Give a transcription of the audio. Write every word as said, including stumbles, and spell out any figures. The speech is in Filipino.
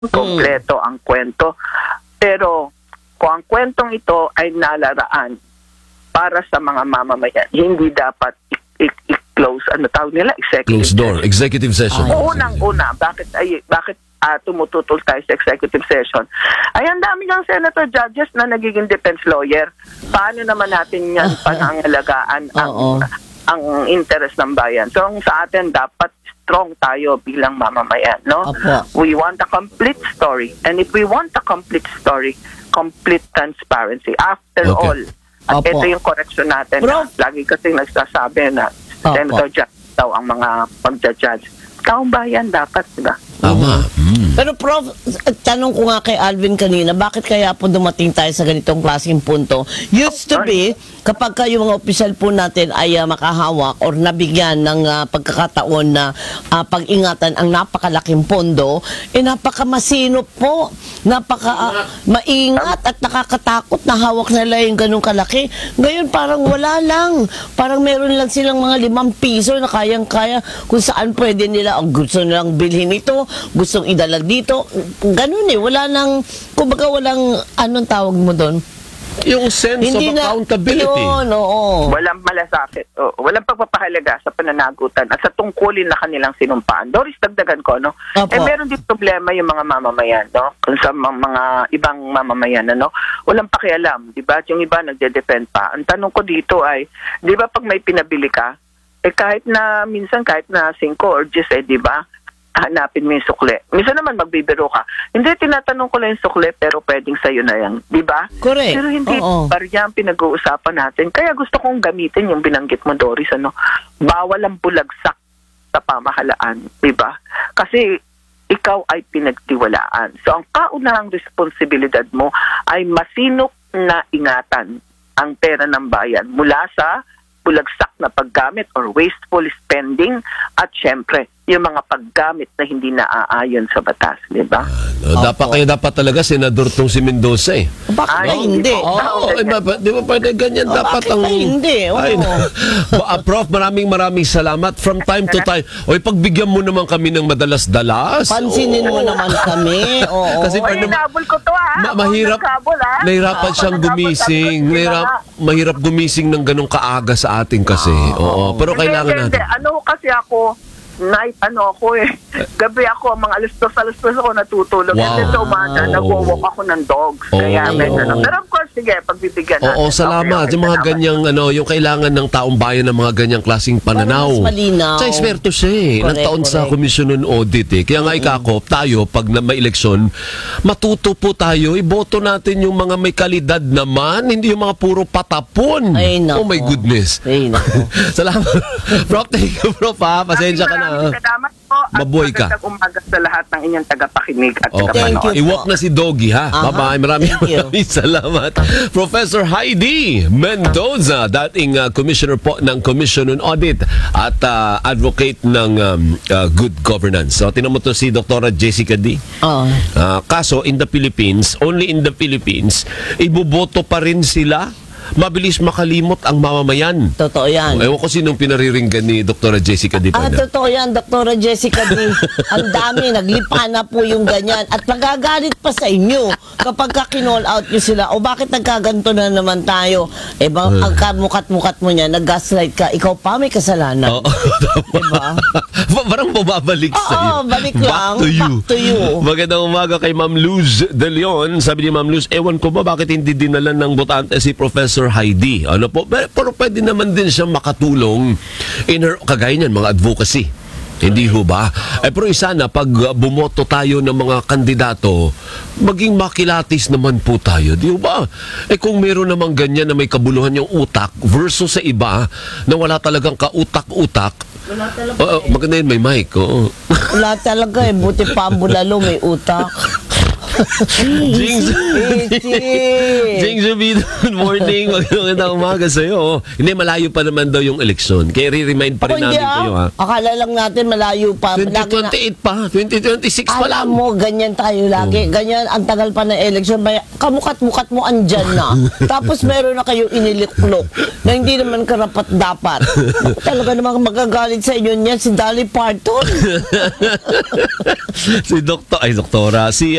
kompleto ang kwento. Pero kung ang kwentong ito ay nalaraan para sa mga mamamayan, hindi dapat i-close, ano tawag nila? Executive Closed door, session. executive session. Ay, unang-una, bakit ay bakit uh, tumututol tayo sa executive session? Ay, ang dami ng senator judges na nagiging defense lawyer. Paano naman natin yan panangalagaan ang, ang interest ng bayan? So, sa atin, dapat strong tayo bilang mamamayan, no? Apo. We want a complete story. And if we want a complete story, complete transparency. After Okay. all, at Apo. ito yung correction natin. Prof. Na, lagi kasi nagsasabi na Apo. senator judge daw ang mga pagja-judge. Taong bayan dapat, diba? Tama. Mm. Pero Prof, tanong ko nga kay Alvin kanina, bakit kaya po dumating tayo sa ganitong klaseng punto? Used to be, kapag kayo mga opisyal po natin ay uh, makahawak or nabigyan ng uh, pagkakataon na uh, pag-ingatan ang napakalaking pondo, eh napakamasinop po, napaka uh, maingat at nakakatakot na hawak nila yung ganong kalaki. Ngayon parang wala lang, parang meron lang silang mga limang piso na kayang-kaya kung saan pwede nila, ang gusto nilang bilhin ito, gustong idala dito, ganun eh, wala nang, kumbaga walang, anong tawag mo doon? Yung sense Hindi of na, accountability. yun, oo. Walang malasakit, o, walang pagpapahalaga sa pananagutan at sa tungkulin na kanilang sinumpaan. Doris, dagdagan ko, no? Opo. Eh, meron din problema yung mga mamamayan, no? Kung sa mga, mga ibang mamamayan, ano? Walang pakialam, di ba? Yung iba nagde-defend pa. Ang tanong ko dito ay, di ba pag may pinabili ka, eh kahit na, minsan kahit na cinco or just, eh, di ba? Hanapin mo yung sukle. Minsan naman magbibiro ka. Hindi, tinatanong ko lang yung sukle, pero pwedeng sa'yo na yan. Di ba? Correct. Pero hindi, Oo. barya ang pinag-uusapan natin. Kaya gusto kong gamitin yung binanggit mo, Doris. Ano? Bawal ang bulagsak sa pamahalaan. Di ba? Kasi ikaw ay pinagtiwalaan. So, ang kaunahang responsibilidad mo ay masinop na ingatan ang pera ng bayan mula sa bulagsak na paggamit or wasteful spending at syempre yung mga paggamit na hindi naaayon sa batas, di ba? No, dapat kaya dapat talaga senador tong si Mendoza eh. Bakit ba Ay, hindi? oo. Oo, eh, ba- di ba pwede ganyan Oh, dapat bakit ang... ba hindi? Oo. Ay, ba- ah, Prof, maraming maraming salamat. From time to time, oy, pagbigyan mo naman kami ng madalas-dalas. Pansinin mo Oo. naman kami. Oo. Kasi Oy, paano- hinabol ko to ha. Ma- mahirap, Nagkabol, ha? nahirapan Ako siyang nagkabol, gumising. sabi ko, Mahirap, sila mahirap gumising ng ganong kaaga sa atin kasi. Oo, pero Hindi, kailangan hindi, natin. hindi. Ano kasi ako, night ano ako eh. Gabi ako, mga alas dos, alas dos ako natutulog. Wow. And then sa umaga, nagwo-walk ako ng dogs. Oh. Kaya medyo Oh. na. Pero of course, sige, pagbibigyan natin. Oo, salamat. Okay, Yung mga salamat. ganyang, ano, yung kailangan ng taong bayan ng mga ganyang klaseng pananaw. Para mas malinaw. Sa eksperto siya eh. Ilang Correct, taon sa correct. Commission on Audit eh. Kaya nga ikakop, tayo, pag na may eleksyon, matuto po tayo, iboto natin yung mga may kalidad naman, hindi yung mga puro patapon. Ay, nako. Oh my goodness. Ay, nako. Salamat. Prof, thank you, Prof, ha. Pasensya ka na. Maraming Salamat po. At Mabuhay ka. magandang umaga sa lahat ng inyong tagapakinig at Okay. Thank tagapanood. you. Iwalk na si Doggy, ha? Aha. Bye-bye. Maraming Thank you. maraming salamat. Professor Heidi Mendoza, dating uh, commissioner po ng Commission on Audit at uh, advocate ng um, uh, good governance. So, tinan mo to si Doktora Jessica D. Oo. Uh, kaso, in the Philippines, only in the Philippines, iboboto pa rin sila. Mabilis makalimot ang mamamayan. Totoo yan. Ewan ko sinong pinariringgan ni Doktora Jessica D. Ah, Pana. totoo yan, Doktora Jessica D. Ang dami, naglipa na po yung ganyan. At magagalit pa sa inyo kapag ka kinall out nyo sila. O bakit nagkaganto na naman tayo? Eh, bang, ang kamukat-mukat mo niya, nag-gaslight ka, ikaw pa may kasalanan. Oo, tama. Diba? Parang bumabalik Oo, sa'yo. balik Back lang. to you. Back to you. Magandang umaga kay Ma'am Luz De Leon. Sabi ni Ma'am Luz, ewan ko ba bakit hindi dinalan ng botante si Professor Heidi? Ano po? Pero, pero pwede naman din siya makatulong in her, kagaya niyan, mga advocacy. Hindi ho ba? Eh, pero isa na, pag uh, bumoto tayo ng mga kandidato, maging makilatis naman po tayo. Di ho ba? Eh kung meron namang ganyan na may kabuluhan yung utak versus sa iba na wala talagang kautak-utak, Wala talaga. oh, maganda yun, may mic. Oo. Wala talaga eh. Buti pa ang bulalo, may utak. Jing Jing Zubito, good morning. Magandang umaga sa'yo. Hindi, malayo pa naman daw yung eleksyon. Kaya re-remind pa rin Ako, hindi, namin ah. kayo, ha? Akala lang natin malayo pa. twenty twenty-eight pa. twenty twenty-six pa lang. Alam mo, ganyan tayo lagi. Ganyan, ang tagal pa ng election. May, kamukat-mukat mo andyan na. Tapos meron na kayo iniliklok na hindi naman karapat-dapat. Talaga namang magagalit sa inyo niyan si Dolly Parton. Si Doktor, ay Doktora, si